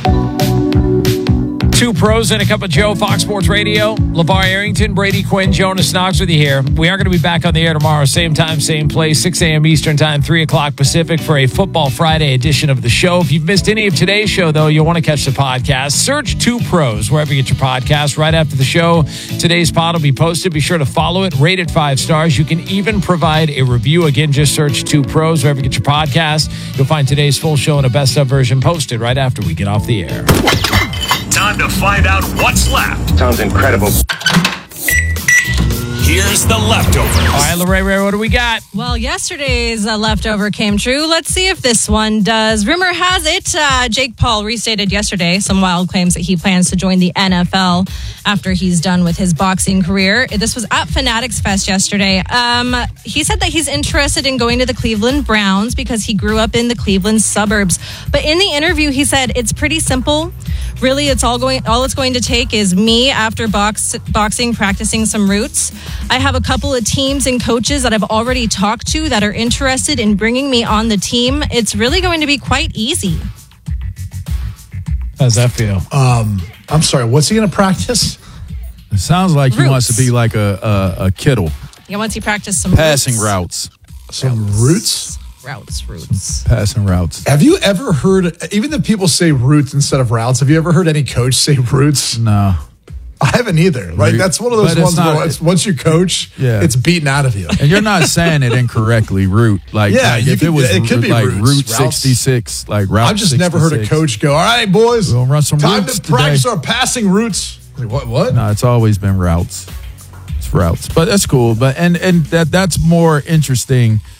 Two pros and a cup of Joe, Fox Sports Radio. LeVar Arrington, Brady Quinn, Jonas Knox with you here. We are going to be back on the air tomorrow, same time, same place, 6 a.m. Eastern time, 3 o'clock Pacific for a Football Friday edition of the show. If you've missed any of today's show, though, you'll want to catch the podcast. Search Two Pros wherever you get your podcast. Right after the show, today's pod will be posted. Be sure to follow it, rate it 5 stars. You can even provide a review. Again, just search Two Pros wherever you get your podcast. You'll find today's full show in a best-of version posted right after we get off the air. Time to find out what's left. Sounds incredible. Here's the leftover. All right, Lorraine, what do we got? Well, yesterday's leftover came true. Let's see if this one does. Rumor has it, Jake Paul restated yesterday some wild claims that he plans to join the NFL after he's done with his boxing career. This was at Fanatics Fest yesterday. He said that he's interested in going to the Cleveland Browns because he grew up in the Cleveland suburbs. But in the interview, he said it's pretty simple. Really, all it's going to take is me after boxing, practicing some roots. I have a couple of teams and coaches that I've already talked to that are interested in bringing me on the team. It's really going to be quite easy. How's that feel? I'm sorry, what's he going to practice? It sounds like he Roots. wants to be like a Kittle. Yeah, once you practice some Passing roots. Some roots? Routes. Passing routes. Have you ever heard, even the people say roots instead of routes, have you ever heard any coach say roots? No. I haven't either. Like, that's one of those But ones it's not- where once you coach, Yeah. it's beaten out of you. And you're not saying it incorrectly, route. Like, Yeah, like you if could- it was it could be like routes, Route routes. 66, like Route I've just never heard a 66. coach go, all right, boys, We'll run some time routes to practice today. our passing routes. Like, what? No, it's always been routes. It's routes. But that's cool. But and that's more interesting